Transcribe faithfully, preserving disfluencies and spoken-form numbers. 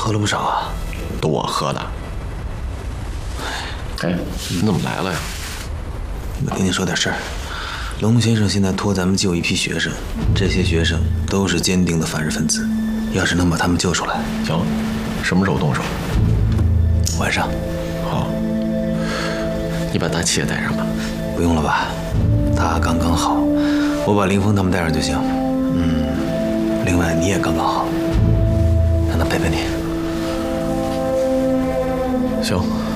喝了不少啊， 都我喝的。哎，你怎么来了呀？ 我听你说点事儿。龙先生现在托咱们救一批学生，这些学生都是坚定的反日分子，要是能把他们救出来， 行，什么时候动手？ 晚上。 好，你把大七也带上吧。 不用了吧，他刚刚好，我把林峰他们带上就行。嗯，另外你也刚刚好，让他陪陪你。 行。